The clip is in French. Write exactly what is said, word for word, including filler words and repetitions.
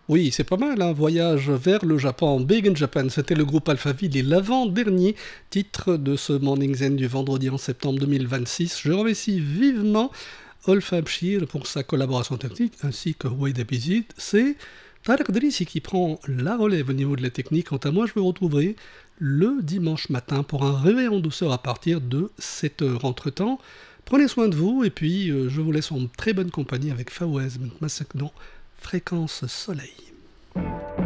Oui, c'est pas mal, un voyage vers le Japon. Big in Japan, c'était le groupe Alphaville et l'avant-dernier titre de ce Morning Zen du vendredi en septembre deux mille vingt-six. Je remercie vivement Olf Abshir pour sa collaboration technique ainsi que Wade Epizid. C'est Tarek Drissi qui prend la relève au niveau de la technique. Quant à moi, je vous retrouverai le dimanche matin pour un réveil en douceur à partir de sept heures. Entre-temps, prenez soin de vous et puis euh, je vous laisse en très bonne compagnie avec Fawaz Masek dans Fréquence Soleil.